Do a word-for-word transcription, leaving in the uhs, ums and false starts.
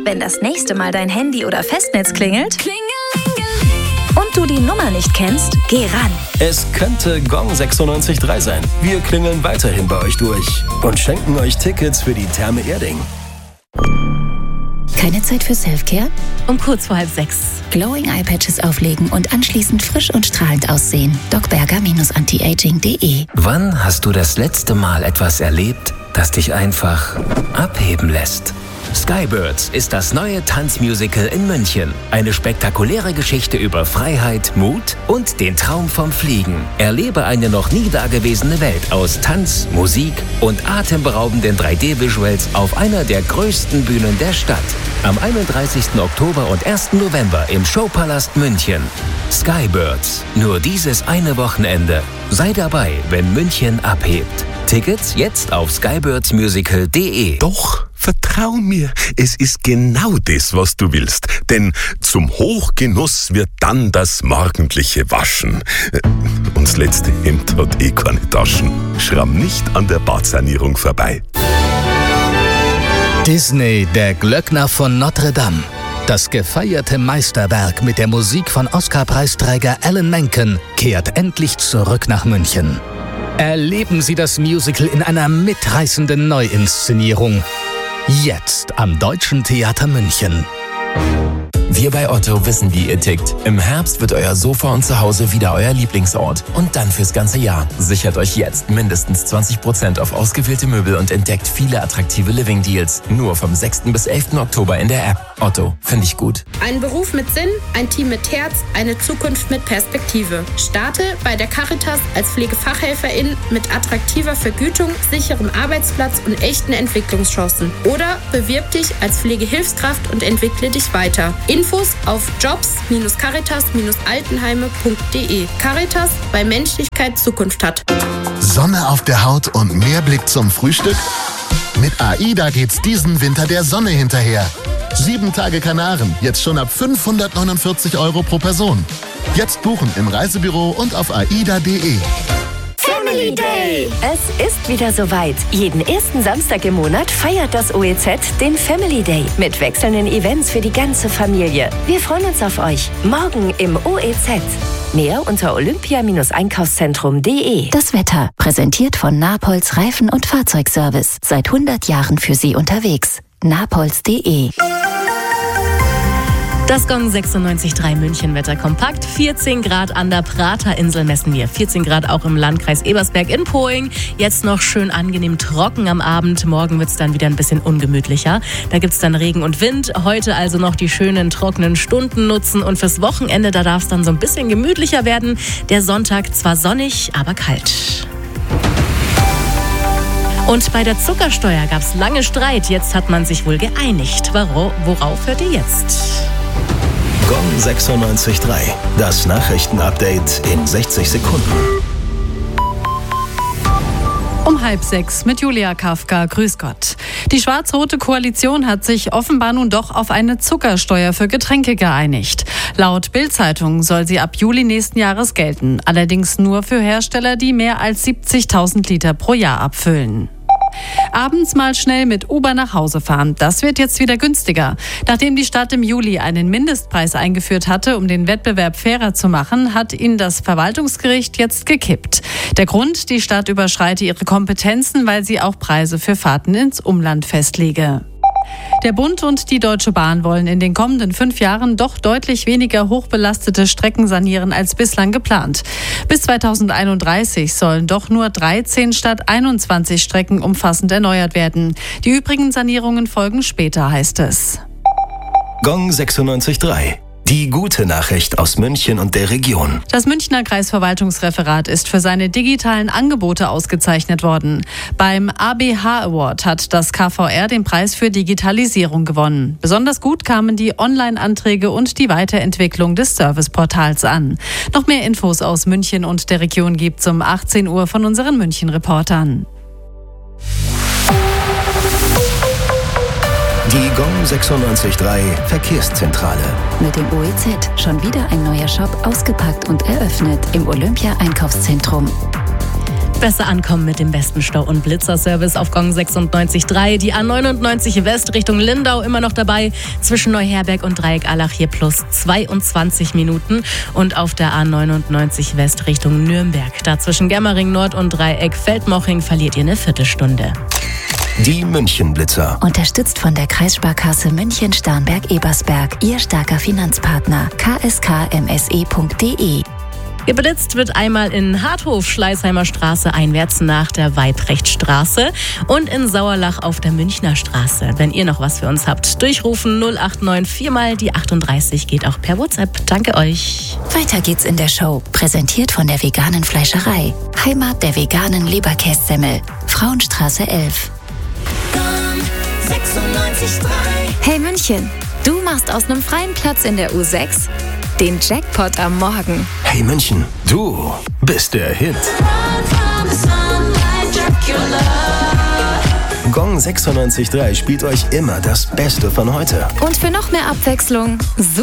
Wenn das nächste Mal dein Handy oder Festnetz klingelt und du die Nummer nicht kennst, geh ran. Es könnte Gong sechsundneunzig Komma drei sein. Wir klingeln weiterhin bei euch durch und schenken euch Tickets für die Therme Erding. Keine Zeit für Selfcare? Um kurz vor halb sechs. Glowing Eye Patches auflegen und anschließend frisch und strahlend aussehen. docberger antiaging punkt de. Wann hast du das letzte Mal etwas erlebt, das dich einfach abheben lässt? Skybirds ist das neue Tanzmusical in München. Eine spektakuläre Geschichte über Freiheit, Mut und den Traum vom Fliegen. Erlebe eine noch nie dagewesene Welt aus Tanz, Musik und atemberaubenden drei D-Visuals auf einer der größten Bühnen der Stadt. Am einunddreißigsten Oktober und ersten November im Showpalast München. Skybirds. Nur dieses eine Wochenende. Sei dabei, wenn München abhebt. Tickets jetzt auf skybirds musical punkt de. Doch, vertrau mir, es ist genau das, was du willst. Denn zum Hochgenuss wird dann das morgendliche Waschen. Und das letzte Hemd hat eh keine Taschen. Schramm nicht an der Badsanierung vorbei. Disney, der Glöckner von Notre Dame. Das gefeierte Meisterwerk mit der Musik von Oscar-Preisträger Alan Menken kehrt endlich zurück nach München. Erleben Sie das Musical in einer mitreißenden Neuinszenierung. Jetzt am Deutschen Theater München. Wir bei Otto wissen, wie ihr tickt. Im Herbst wird euer Sofa und Zuhause wieder euer Lieblingsort. Und dann fürs ganze Jahr. Sichert euch jetzt mindestens zwanzig Prozent auf ausgewählte Möbel und entdeckt viele attraktive Living-Deals. Nur vom sechsten bis elften Oktober in der App. Otto, finde ich gut. Ein Beruf mit Sinn, ein Team mit Herz, eine Zukunft mit Perspektive. Starte bei der Caritas als Pflegefachhelferin mit attraktiver Vergütung, sicherem Arbeitsplatz und echten Entwicklungschancen. Oder bewirb dich als Pflegehilfskraft und entwickle dich weiter. Infos auf jobs Bindestrich caritas Bindestrich altenheime Punkt de. Caritas, weil Menschlichkeit Zukunft hat. Sonne auf der Haut und mehr Blick zum Frühstück? Mit AIDA geht's diesen Winter der Sonne hinterher. Sieben Tage Kanaren, jetzt schon ab fünfhundertneunundvierzig Euro pro Person. Jetzt buchen im Reisebüro und auf aida punkt de. Family Day! Es ist wieder soweit. Jeden ersten Samstag im Monat feiert das O E Z den Family Day mit wechselnden Events für die ganze Familie. Wir freuen uns auf euch. Morgen im O E Z. Mehr unter olympia Einkaufszentrum punkt de. Das Wetter, präsentiert von Napolz Reifen- und Fahrzeugservice. Seit hundert Jahren für Sie unterwegs. napolz punkt de. Das Gong sechsundneunzig Komma drei Münchenwetter kompakt. vierzehn Grad an der Praterinsel messen wir. vierzehn Grad auch im Landkreis Ebersberg in Poing. Jetzt noch schön angenehm trocken am Abend. Morgen wird es dann wieder ein bisschen ungemütlicher. Da gibt es dann Regen und Wind. Heute also noch die schönen trockenen Stunden nutzen. Und fürs Wochenende, da darf es dann so ein bisschen gemütlicher werden. Der Sonntag zwar sonnig, aber kalt. Und bei der Zuckersteuer gab es lange Streit. Jetzt hat man sich wohl geeinigt. Worauf hört ihr jetzt? Gong sechsundneunzig Komma drei. Das Nachrichtenupdate in sechzig Sekunden. Um halb sechs mit Julia Kafka. Grüß Gott. Die schwarz-rote Koalition hat sich offenbar nun doch auf eine Zuckersteuer für Getränke geeinigt. Laut Bild-Zeitung soll sie ab Juli nächsten Jahres gelten. Allerdings nur für Hersteller, die mehr als siebzigtausend Liter pro Jahr abfüllen. Abends mal schnell mit Uber nach Hause fahren. Das wird jetzt wieder günstiger. Nachdem die Stadt im Juli einen Mindestpreis eingeführt hatte, um den Wettbewerb fairer zu machen, hat ihn das Verwaltungsgericht jetzt gekippt. Der Grund, die Stadt überschreite ihre Kompetenzen, weil sie auch Preise für Fahrten ins Umland festlege. Der Bund und die Deutsche Bahn wollen in den kommenden fünf Jahren doch deutlich weniger hochbelastete Strecken sanieren als bislang geplant. Bis zweitausendeinunddreißig sollen doch nur dreizehn statt einundzwanzig Strecken umfassend erneuert werden. Die übrigen Sanierungen folgen später, heißt es. Gong sechsundneunzig Komma drei. Die gute Nachricht aus München und der Region. Das Münchner Kreisverwaltungsreferat ist für seine digitalen Angebote ausgezeichnet worden. Beim A B H Award hat das K V R den Preis für Digitalisierung gewonnen. Besonders gut kamen die Online-Anträge und die Weiterentwicklung des Serviceportals an. Noch mehr Infos aus München und der Region gibt's um achtzehn Uhr von unseren München-Reportern. Die Gong sechsundneunzig Komma drei Verkehrszentrale. Mit dem O E Z schon wieder ein neuer Shop ausgepackt und eröffnet im Olympia Einkaufszentrum. Besser ankommen mit dem besten Stau- und Blitzerservice auf Gong sechsundneunzig Komma drei. Die A neunundneunzig West Richtung Lindau immer noch dabei. Zwischen Neuherberg und Dreieck-Allach hier plus zweiundzwanzig Minuten. Und auf der A neunundneunzig West Richtung Nürnberg. Da zwischen Germering Nord und Dreieck Feldmoching verliert ihr eine Viertelstunde. Die München-Blitzer. Unterstützt von der Kreissparkasse München-Starnberg-Ebersberg. Ihr starker Finanzpartner. k s k m s e punkt d e. Geblitzt wird einmal in Harthof, Schleißheimer Straße einwärts nach der Weibrechtstraße und in Sauerlach auf der Münchner Straße. Wenn ihr noch was für uns habt, durchrufen null acht neun vier mal die achtunddreißig, geht auch per WhatsApp. Danke euch. Weiter geht's in der Show. Präsentiert von der veganen Fleischerei. Heimat der veganen Leberkässemmel. Frauenstraße elf. Hey München, du machst aus einem freien Platz in der U sechs den Jackpot am Morgen. Hey München, du bist der Hit. Gong sechsundneunzig Komma drei spielt euch immer das Beste von heute. Und für noch mehr Abwechslung,